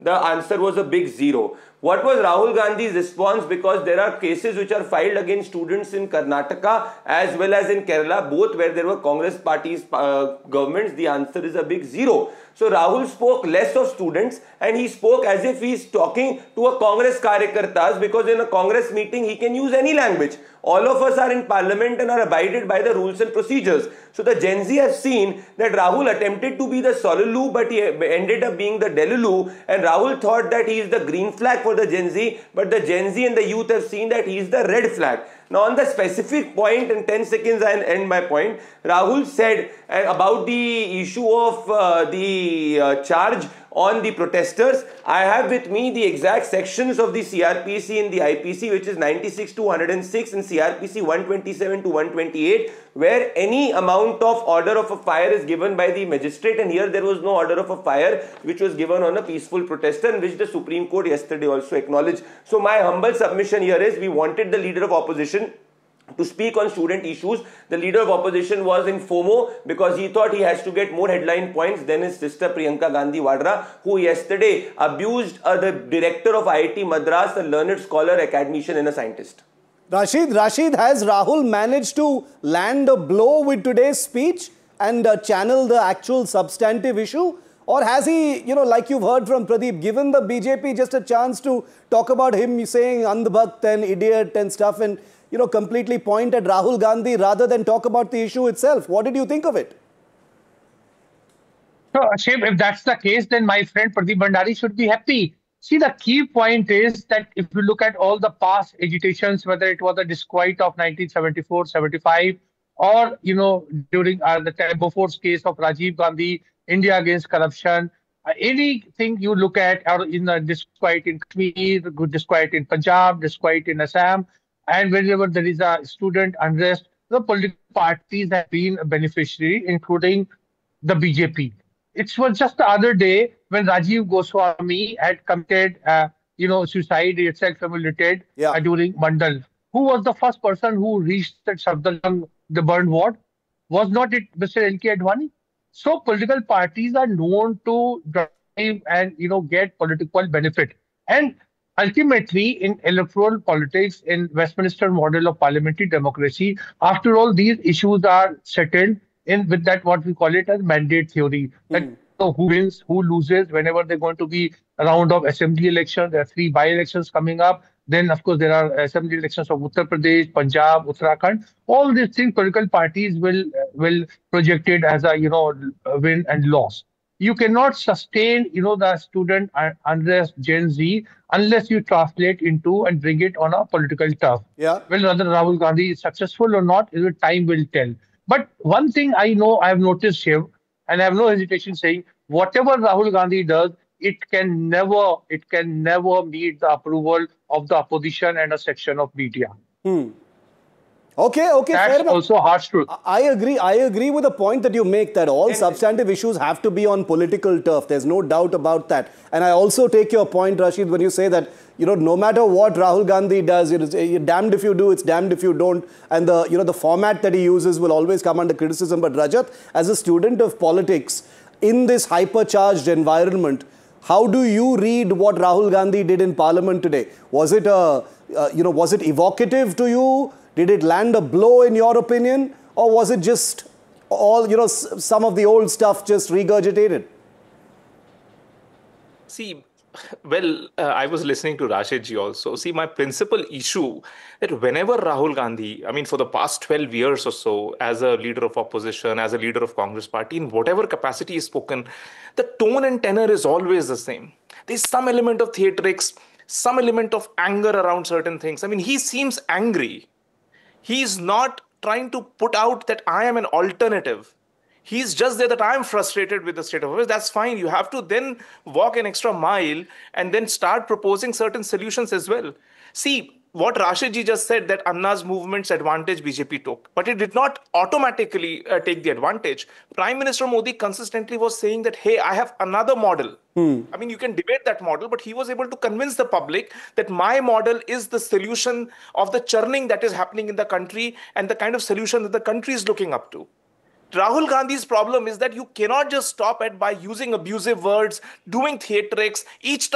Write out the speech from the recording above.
The answer was a big zero. What was Rahul Gandhi's response? Because there are cases which are filed against students in Karnataka as well as in Kerala, both where there were Congress parties governments. The answer is a big zero. So Rahul spoke less of students and he spoke as if he is talking to a Congress karyakartas, because in a Congress meeting he can use any language. All of us are in parliament and are abided by the rules and procedures. So the Gen Z have seen that Rahul attempted to be the Solulu, but he ended up being the Delulu, and Rahul thought that he is the green flag for the Gen Z, but the Gen Z and the youth have seen that he is the red flag. Now on the specific point, in 10 seconds I'll end my point. Rahul said about the issue of the charge on the protesters. I have with me the exact sections of the CRPC and the IPC, which is 96 to 106 and CRPC 127 to 128, where any amount of order of a fire is given by the magistrate, and here there was no order of a fire which was given on a peaceful protester, and which the Supreme Court yesterday also acknowledged. So my humble submission here is, we wanted the leader of opposition to speak on student issues. The leader of opposition was in FOMO because he thought he has to get more headline points than his sister Priyanka Gandhi Vadra, who yesterday abused the director of IIT Madras, a learned scholar, academician and a scientist. Rashid, has Rahul managed to land a blow with today's speech and channel the actual substantive issue? Or has he, like you've heard from Pradeep, given the BJP just a chance to talk about him saying andhbhakt and idiot and stuff, and completely point at Rahul Gandhi rather than talk about the issue itself? What did you think of it? So, Shiv, if that's the case, then my friend Pradeep Bhandari should be happy. See, the key point is that if you look at all the past agitations, whether it was the disquiet of 1974-75, or, during the Bofor's case of Rajiv Gandhi, India against corruption, anything you look at, or in the disquiet in Kashmir, disquiet in Punjab, disquiet in Assam, and whenever there is a student unrest, the political parties have been a beneficiary, including the BJP. It was just the other day when Rajiv Goswami had committed, suicide, self-immolated during Mandal. Who was the first person who reached that Safdarjung, the burned ward? Was not it Mr. L.K. Advani? So political parties are known to drive and, get political benefit. And ultimately, in electoral politics, in Westminster model of parliamentary democracy, after all, these issues are settled in with that what we call it as mandate theory. That who wins, who loses, whenever they're going to be a round of assembly elections, there are 3 by-elections coming up. Then, of course, there are assembly elections of Uttar Pradesh, Punjab, Uttarakhand. All these things, political parties will project it as a win and loss. You cannot sustain the student unrest, Gen Z, unless you translate into and bring it on a political turf. Yeah. Well, whether Rahul Gandhi is successful or not, time will tell. But one thing I know, I have noticed, Shiv, and I have no hesitation saying, whatever Rahul Gandhi does, it can never meet the approval of the opposition and a section of media. Okay, that's also harsh truth. I agree with the point that you make, that all substantive issues have to be on political turf. There's no doubt about that. And I also take your point, Rashid, when you say that, no matter what Rahul Gandhi does, it's damned if you do, it's damned if you don't. And the format that he uses will always come under criticism. But Rajat, as a student of politics, in this hypercharged environment, how do you read what Rahul Gandhi did in Parliament today? Was it was it evocative to you? Did it land a blow in your opinion? Or was it just all, some of the old stuff just regurgitated? See, well, I was listening to Rashid ji also. See, my principal issue that whenever Rahul Gandhi, for the past 12 years or so, as a leader of opposition, as a leader of Congress party, in whatever capacity is spoken, the tone and tenor is always the same. There's some element of theatrics, some element of anger around certain things. He seems angry. He's not trying to put out that I am an alternative. He's just there that I am frustrated with the state of affairs. That's fine. You have to then walk an extra mile and then start proposing certain solutions as well. See, what Rashid ji just said, that Anna's movement's advantage BJP took, but it did not automatically take the advantage. Prime Minister Modi consistently was saying that, hey, I have another model. You can debate that model, but he was able to convince the public that my model is the solution of the churning that is happening in the country and the kind of solution that the country is looking up to. Rahul Gandhi's problem is that you cannot just stop by using abusive words, doing theatrics, each